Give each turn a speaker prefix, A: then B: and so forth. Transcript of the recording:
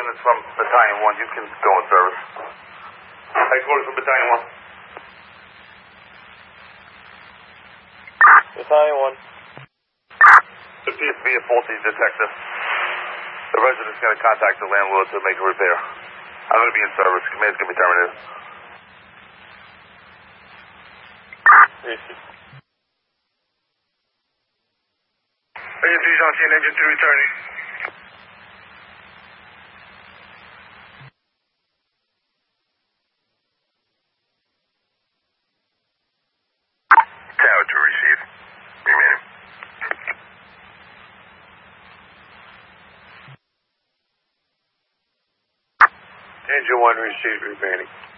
A: units from Battalion 1. You can go in service. Headquarters from Battalion 1.
B: Battalion 1.
A: There appears to be a faulty detector. The resident's going to contact the landlord to make a repair. I'm going to be in service. Command's going to be terminated.
C: Agent 3 on scene, Agent 2 returning.
A: Tower to receive. Remaining.
C: Agent 1 received, remaining.